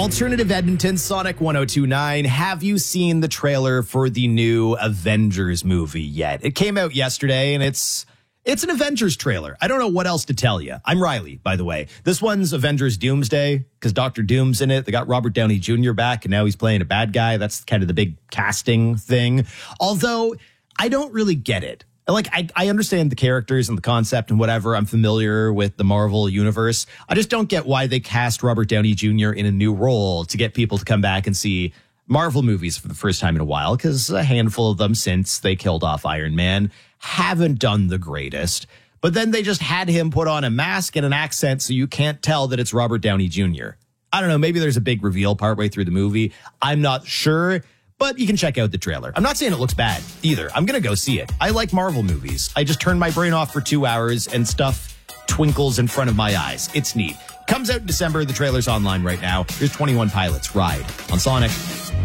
Alternative Edmonton, Sonic 102.9. Have you seen the trailer for the new Avengers movie yet? It came out yesterday, and it's an Avengers trailer. I don't know what else to tell you. I'm Riley, by the way. This one's Avengers Doomsday, because Dr. Doom's in it. They got Robert Downey Jr. back, and now he's playing a bad guy. That's kind of the big casting thing. Although, I don't really get it. Like, I understand the characters and the concept and whatever. I'm familiar with the Marvel universe. I just don't get why they cast Robert Downey Jr. in a new role to get people to come back and see Marvel movies for the first time in a while, because a handful of them since they killed off Iron Man haven't done the greatest. But then they just had him put on a mask and an accent so you can't tell that it's Robert Downey Jr. I don't know. Maybe there's a big reveal partway through the movie. I'm not sure. But you can check out the trailer. I'm not saying it looks bad either. I'm going to go see it. I like Marvel movies. I just turn my brain off for 2 hours and stuff twinkles in front of my eyes. It's neat. Comes out in December. The trailer's online right now. Here's 21 Pilots Ride on Sonic.